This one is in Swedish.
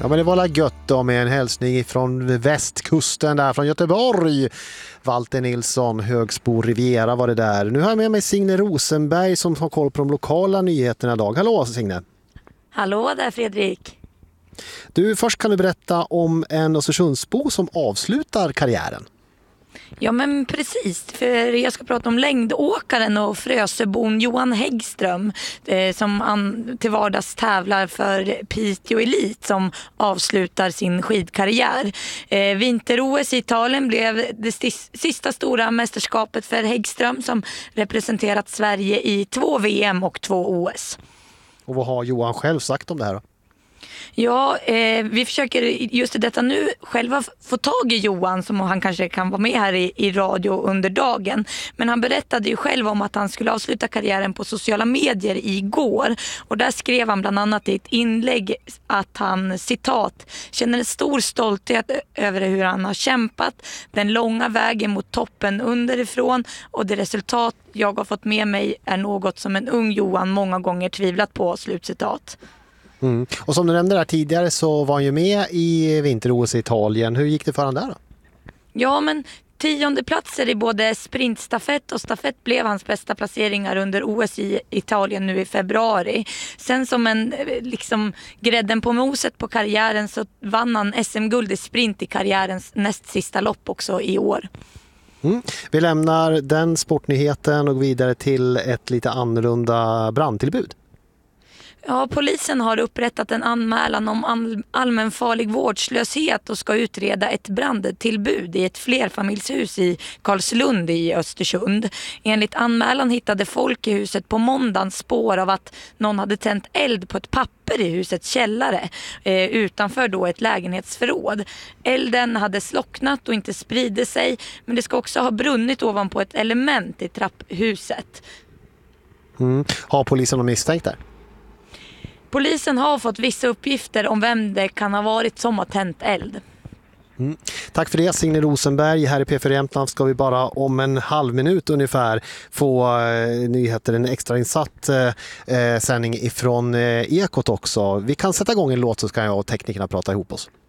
Ja, men det var gött då med en hälsning från västkusten där från Göteborg. Walter Nilsson, Högsbo Riviera var det där. Nu har jag med mig Signe Rosenberg som har koll på de lokala nyheterna idag. Hallå Signe! Hallå där Fredrik! Du, först kan du berätta om en Östersundsbo som avslutar karriären. Ja men precis, för jag ska prata om längdåkaren och Frösebon Johan Häggström som till vardags tävlar för Piteå Elit som avslutar sin skidkarriär. Vinter-OS i Italien blev det sista stora mästerskapet för Häggström som representerat Sverige i 2 VM och 2 OS. Och vad har Johan själv sagt om det här då? Ja, vi försöker just i detta nu själva få tag i Johan som han kanske kan vara med här i radio under dagen. Men han berättade ju själv om att han skulle avsluta karriären på sociala medier igår. Och där skrev han bland annat i ett inlägg att han, citat, känner en stor stolthet över hur han har kämpat den långa vägen mot toppen underifrån och det resultat jag har fått med mig är något som en ung Johan många gånger tvivlat på, slutcitat. Mm. Och som du nämnde där tidigare så var han ju med i vinter-OS i Italien. Hur gick det för han där då? Ja, men 10:e platser i både sprintstafett och stafett blev hans bästa placeringar under OS i Italien nu i februari. Sen som en grädden på moset på karriären så vann han SM-guld i sprint i karriärens näst sista lopp också i år. Mm. Vi lämnar den sportnyheten och går vidare till ett lite annorlunda brandtillbud. Ja, polisen har upprättat en anmälan om allmänfarlig vårdslöshet och ska utreda ett brandtillbud i ett flerfamiljshus i Karlslund i Östersund. Enligt anmälan hittade folk i huset på måndagen spår av att någon hade tänt eld på ett papper i husets källare utanför då ett lägenhetsförråd. Elden hade slocknat och inte spridit sig, men det ska också ha brunnit ovanpå ett element i trapphuset. Har polisen någon misstänkt där? Polisen har fått vissa uppgifter om vem det kan ha varit som har tänt eld. Tack för det Signe Rosenberg. Här i P4 Jämtland ska vi bara om en halv minut ungefär få nyheter, en extrainsatt sändning ifrån Ekot också. Vi kan sätta igång en låt så ska jag och teknikerna prata ihop oss.